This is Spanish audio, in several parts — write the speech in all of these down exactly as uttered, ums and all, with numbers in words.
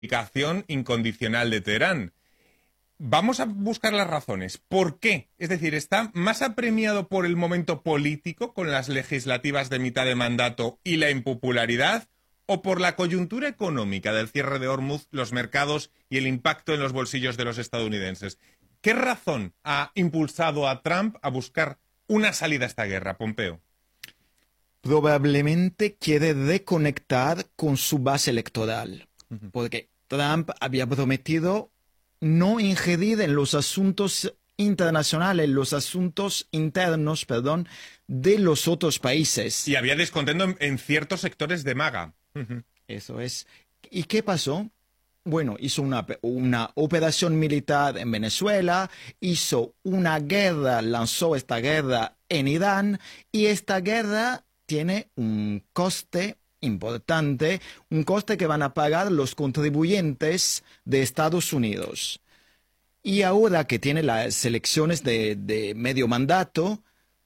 aplicación incondicional de Teherán. Vamos a buscar las razones. ¿Por qué? Es decir, ¿está más apremiado por el momento político con las legislativas de mitad de mandato y la impopularidad? ¿O por la coyuntura económica del cierre de Hormuz, los mercados y el impacto en los bolsillos de los estadounidenses? ¿Qué razón ha impulsado a Trump a buscar una salida a esta guerra, Pompeo? Probablemente quiere reconectar con su base electoral, uh-huh. porque Trump había prometido no ingerir en los asuntos internacionales, los asuntos internos, perdón, de los otros países. Y había descontento en, en ciertos sectores de MAGA. Uh-huh. Eso es. ¿Y qué pasó? Bueno, hizo una, una operación militar en Venezuela, hizo una guerra, lanzó esta guerra en Irán, y esta guerra tiene un coste importante, un coste que van a pagar los contribuyentes de Estados Unidos. Y ahora que tiene las elecciones de, de medio mandato,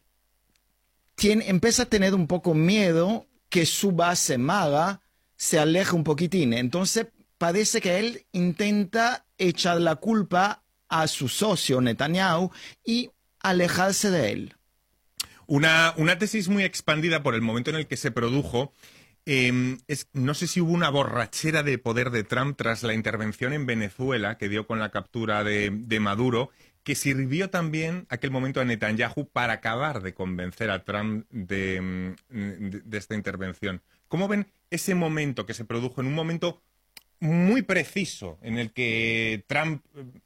tiene, empieza a tener un poco miedo que su base MAGA se aleje un poquitín. Entonces parece que él intenta echar la culpa a su socio Netanyahu y alejarse de él. Una, una tesis muy expandida por el momento en el que se produjo. Eh, es, no sé si hubo una borrachera de poder de Trump tras la intervención en Venezuela que dio con la captura de, de Maduro, que sirvió también aquel momento a Netanyahu para acabar de convencer a Trump de, de, de esta intervención. ¿Cómo ven ese momento que se produjo en un momento muy preciso en el que Trump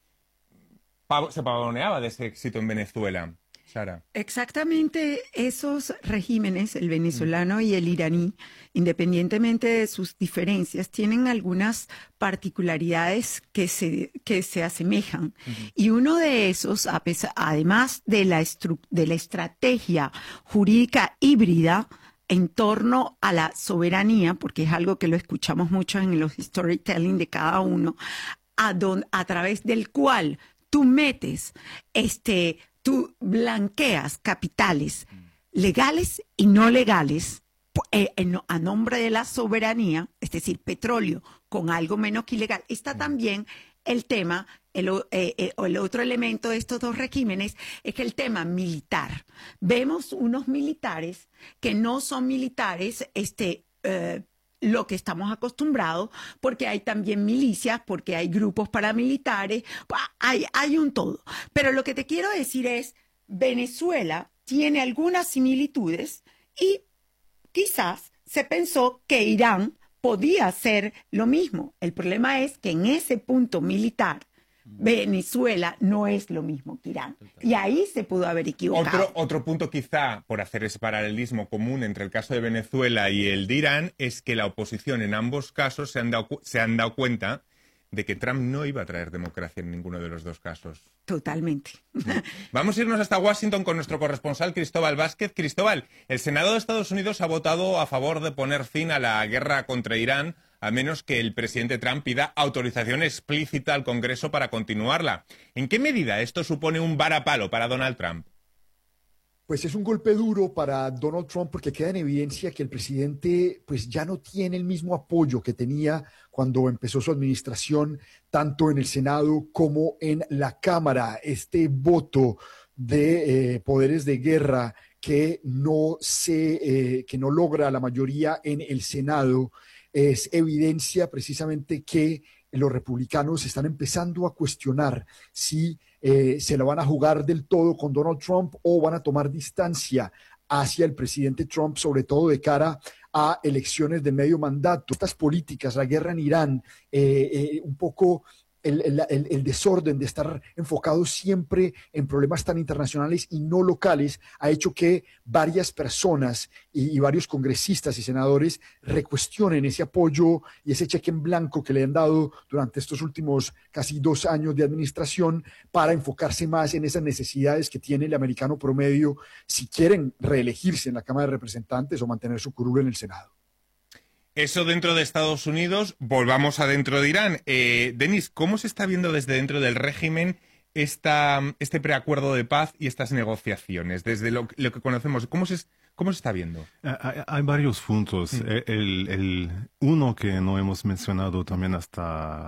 pavo, se pavoneaba de ese éxito en Venezuela? Sara. Exactamente esos regímenes, el venezolano mm. y el iraní, independientemente de sus diferencias, tienen algunas particularidades que se, que se asemejan. Uh-huh. Y uno de esos, a pesar, además de la, estru- de la estrategia jurídica híbrida en torno a la soberanía, porque es algo que lo escuchamos mucho en los storytelling de cada uno, a, don, a través del cual tú metes este... Tú blanqueas capitales legales y no legales eh, en, a nombre de la soberanía, es decir, petróleo con algo menos que ilegal. Está también el tema, el, eh, eh, el otro elemento de estos dos regímenes es que el tema militar. Vemos unos militares que no son militares, este, eh, lo que estamos acostumbrados, porque hay también milicias, porque hay grupos paramilitares, hay, hay un todo. Pero lo que te quiero decir es, Venezuela tiene algunas similitudes y quizás se pensó que Irán podía hacer lo mismo. El problema es que en ese punto militar, Venezuela no es lo mismo que Irán. Y ahí se pudo haber equivocado. Otro, otro punto quizá, por hacer ese paralelismo común entre el caso de Venezuela y el de Irán, es que la oposición en ambos casos se han dado, se han dado cuenta de que Trump no iba a traer democracia en ninguno de los dos casos. Totalmente. Vamos a irnos hasta Washington con nuestro corresponsal Cristóbal Vázquez. Cristóbal, el Senado de Estados Unidos ha votado a favor de poner fin a la guerra contra Irán, a menos que el presidente Trump pida autorización explícita al Congreso para continuarla. ¿En qué medida esto supone un varapalo para Donald Trump? Pues es un golpe duro para Donald Trump porque queda en evidencia que el presidente pues ya no tiene el mismo apoyo que tenía cuando empezó su administración, tanto en el Senado como en la Cámara. Este voto de eh, poderes de guerra que no, se, eh, que no logra la mayoría en el Senado es evidencia precisamente que los republicanos están empezando a cuestionar si eh, se la van a jugar del todo con Donald Trump o van a tomar distancia hacia el presidente Trump, sobre todo de cara a elecciones de medio mandato. Estas políticas, la guerra en Irán, eh, eh, un poco el, el, el, el desorden de estar enfocado siempre en problemas tan internacionales y no locales, ha hecho que varias personas y, y varios congresistas y senadores recuestionen ese apoyo y ese cheque en blanco que le han dado durante estos últimos casi dos años de administración para enfocarse más en esas necesidades que tiene el americano promedio si quieren reelegirse en la Cámara de Representantes o mantener su curul en el Senado. Eso dentro de Estados Unidos. Volvamos a dentro de Irán. Eh, Denis, ¿cómo se está viendo desde dentro del régimen esta, este preacuerdo de paz y estas negociaciones? Desde lo, lo que conocemos, ¿cómo se, ¿Cómo se está viendo? Hay, hay varios puntos. Mm. El, el uno que no hemos mencionado también hasta